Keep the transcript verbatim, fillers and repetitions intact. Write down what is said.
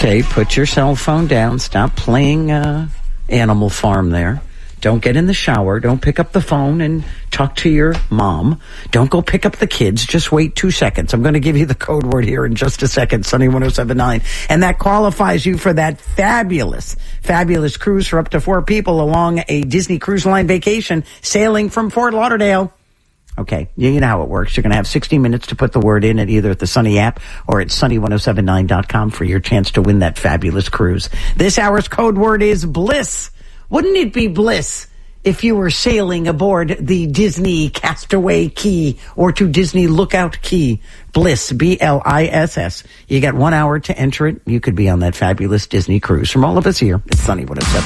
Okay, put your cell phone down. Stop playing uh, Animal Farm there. Don't get in the shower. Don't pick up the phone and talk to your mom. Don't go pick up the kids. Just wait two seconds. I'm going to give you the code word here in just a second, Sunny one oh seven point nine. And that qualifies you for that fabulous, fabulous cruise for up to four people along a Disney Cruise Line vacation sailing from Fort Lauderdale. Okay, you know how it works. You're going to have sixty minutes to put the word in at either at the Sunny app or at sunny one oh seven nine dot com for your chance to win that fabulous cruise. This hour's code word is bliss. Wouldn't it be bliss if you were sailing aboard the Disney Castaway Key or to Disney Lookout Key? Bliss, B L I S S. You got one hour to enter it. You could be on that fabulous Disney cruise. From all of us here, it's Sunny one oh seven.